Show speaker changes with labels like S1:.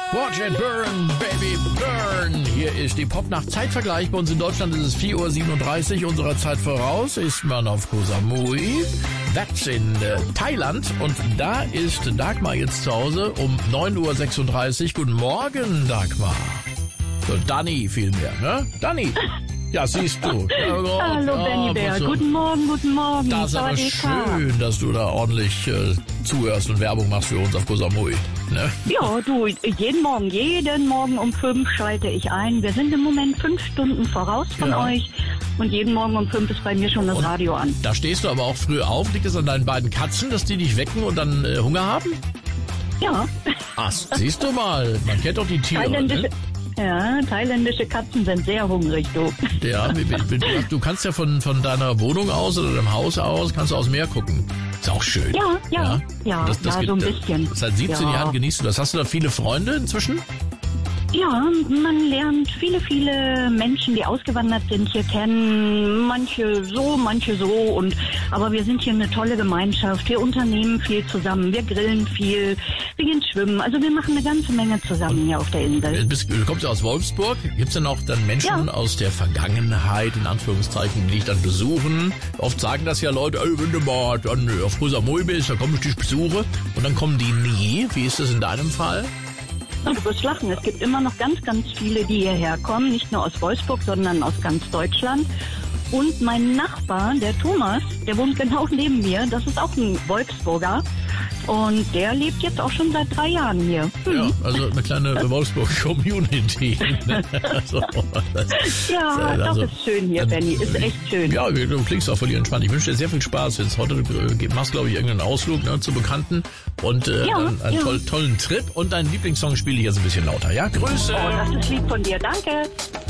S1: Watch it burn, baby, burn. Hier ist die Popnacht-Zeitvergleich. Bei uns in Deutschland ist es 4:37 Uhr. Unserer Zeit voraus ist man auf Koh Samui. That's in Thailand. Und da ist Dagmar jetzt zu Hause um 9:36 Uhr. Guten Morgen, Dagmar. So, Dani vielmehr, ne? Dani. Ja, siehst du.
S2: Hallo, Benny Bär. Guten Morgen, guten Morgen.
S1: Das ist aber schön, dass du da ordentlich zuhörst und Werbung machst für uns auf Koh Samui. Ne?
S2: Ja, du, jeden Morgen um 5 schalte ich ein. Wir sind im Moment 5 Stunden voraus von euch. Und jeden Morgen um 5 ist bei mir schon das Radio an.
S1: Da stehst du aber auch früh auf. Liegt es an deinen beiden Katzen, dass die dich wecken und dann Hunger haben?
S2: Ja.
S1: Ach, siehst du mal. Man kennt doch die Tiere, ne?
S2: Ja, thailändische Katzen sind sehr hungrig, du.
S1: Ja, du kannst ja von deiner Wohnung aus oder deinem Haus aus, kannst du aufs Meer gucken. Ist auch schön.
S2: Ja, so ein bisschen.
S1: Seit 17 Jahren genießt du das. Hast du da viele Freunde inzwischen?
S2: Ja, man lernt viele Menschen, die ausgewandert sind, hier kennen. Manche so. Aber wir sind hier eine tolle Gemeinschaft. Wir unternehmen viel zusammen. Wir grillen viel. Wir gehen schwimmen. Also wir machen eine ganze Menge zusammen hier auf der Insel.
S1: Du kommst ja aus Wolfsburg. Gibt es denn auch dann Menschen aus der Vergangenheit, in Anführungszeichen, die dich dann besuchen? Oft sagen das ja Leute, wenn du mal dann auf Koh Samui bist, dann komme ich dich besuche. Und dann kommen die nie. Wie ist das in deinem Fall?
S2: Du wirst lachen. Es gibt immer noch ganz viele, die hierher kommen. Nicht nur aus Wolfsburg, sondern aus ganz Deutschland. Und mein Nachbar, der Thomas, der wohnt genau neben mir. Das ist auch ein Wolfsburger. Und der lebt jetzt auch schon seit 3 Jahren hier.
S1: Ja, also eine kleine Wolfsburg-Community.
S2: Das ist schön hier, Benny. Ist echt schön.
S1: Ja, du klingst auch völlig entspannt. Ich wünsche dir sehr viel Spaß. Jetzt heute machst, glaube ich, irgendeinen Ausflug zu Bekannten und einen tollen Trip. Und deinen Lieblingssong spiele ich jetzt ein bisschen lauter. Ja, Grüße.
S2: Oh, das ist lieb von dir. Danke.